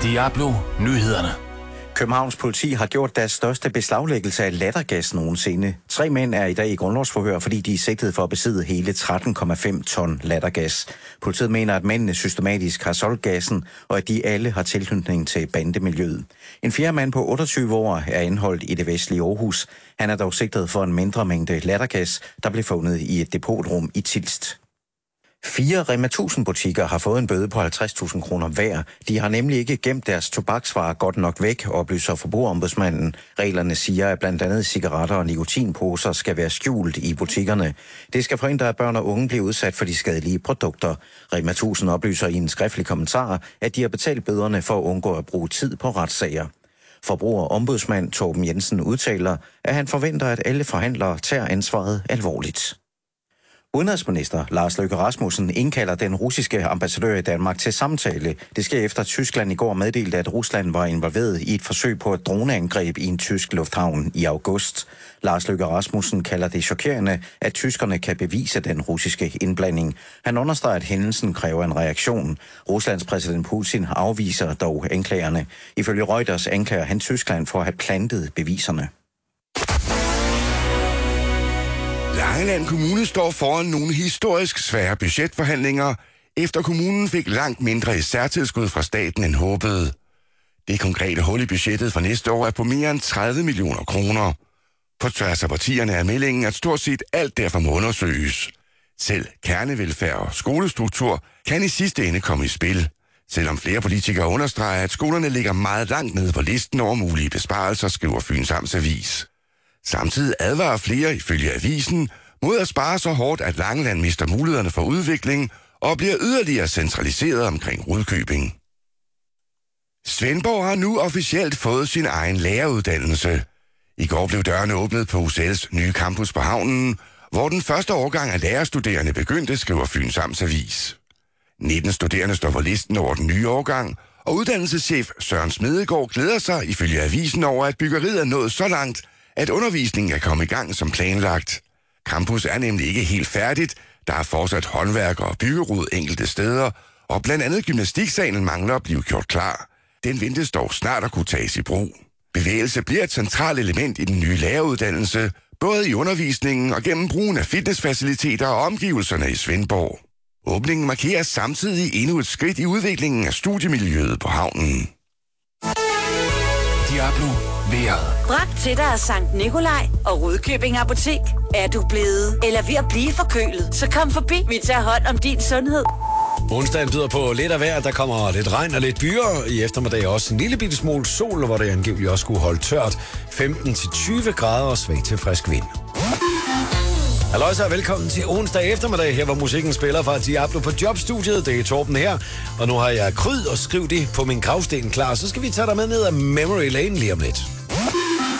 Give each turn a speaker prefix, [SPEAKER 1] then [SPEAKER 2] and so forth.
[SPEAKER 1] Diablo Nyhederne.
[SPEAKER 2] Københavns politi har gjort deres største beslaglæggelse af lattergas nogensinde. 3 mænd er i dag i grundlovsforhør, fordi de er sigtet for at besidde hele 13,5 ton lattergas. Politiet mener, at mændene systematisk har solgt gassen, og at de alle har tilknytning til bandemiljøet. En fjerde mand på 28 år er anholdt i det vestlige Aarhus. Han er dog sigtet for en mindre mængde lattergas, der blev fundet i et depotrum i Tilst. 4 Rema 1000 butikker har fået en bøde på 50.000 kroner hver. De har nemlig ikke gemt deres tobaksvarer godt nok væk, oplyser Forbrugerombudsmanden. Reglerne siger, at blandt andet cigaretter og nikotinposer skal være skjult i butikkerne. Det skal forhindre, at børn og unge bliver udsat for de skadelige produkter. Rema 1000 oplyser i en skriftlig kommentar, at de har betalt bøderne for at undgå at bruge tid på retssager. Forbrugerombudsmand Torben Jensen udtaler, at han forventer, at alle forhandlere tager ansvaret alvorligt. Udenrigsminister Lars Løkke Rasmussen indkalder den russiske ambassadør i Danmark til samtale. Det sker efter, at Tyskland i går meddelte, at Rusland var involveret i et forsøg på et droneangreb i en tysk lufthavn i august. Lars Løkke Rasmussen kalder det chokerende, at tyskerne kan bevise den russiske indblanding. Han understreger, at hændelsen kræver en reaktion. Ruslands præsident Putin afviser dog anklagerne. Ifølge Reuters anklager han Tyskland for at have plantet beviserne.
[SPEAKER 3] Langeland Kommune står foran nogle historisk svære budgetforhandlinger, efter kommunen fik langt mindre i særtilskud fra staten end håbet. Det konkrete hul i budgettet for næste år er på mere end 30 millioner kroner. På tværs af partierne er meldingen, at stort set alt derfor må undersøges. Selv kernevelfærd og skolestruktur kan i sidste ende komme i spil. Selvom flere politikere understreger, at skolerne ligger meget langt nede på listen over mulige besparelser, skriver Fyns Amtsavis. Samtidig advarer flere ifølge avisen mod at spare så hårdt, at Langeland mister mulighederne for udvikling og bliver yderligere centraliseret omkring Rudkøbing. Svendborg har nu officielt fået sin egen læreruddannelse. I går blev dørene åbnet på UCL's nye campus på havnen, hvor den første årgang af lærerstuderende begyndte, skriver Fyns Amtsavis. 19 studerende står på listen over den nye årgang, og uddannelseschef Søren Smedegaard glæder sig ifølge avisen over, at byggeriet er nået så langt, at undervisningen er kommet i gang som planlagt. Campus er nemlig ikke helt færdigt. Der er fortsat håndværk og byggerod enkelte steder, og blandt andet gymnastiksalen mangler at blive gjort klar. Den ventes dog snart at kunne tages i brug. Bevægelse bliver et centralt element i den nye læreruddannelse, både i undervisningen og gennem brugen af fitnessfaciliteter og omgivelserne i Svendborg. Åbningen markerer samtidig endnu et skridt i udviklingen af studiemiljøet på havnen.
[SPEAKER 1] Diablo vejret.
[SPEAKER 4] Bragt til dig af Sankt Nikolaj og Rudkøbing Apotek. Er du blevet eller ved at blive forkølet, så kom forbi. Vi tager hånd om din sundhed.
[SPEAKER 5] Onsdagen byder på lidt af vejr. Der kommer lidt regn og lidt byer. I eftermiddag også en lille bitte smule sol, hvor det angiveligt også skulle holde tørt. 15-20 grader og svag til frisk vind. Halløj så, velkommen til onsdag eftermiddag, her hvor musikken spiller fra Diablo på Jobstudiet. Det er Torben her, og nu har jeg kryd og skriv det på min gravsten klar. Så skal vi tage dig med ned ad Memory Lane lige om lidt.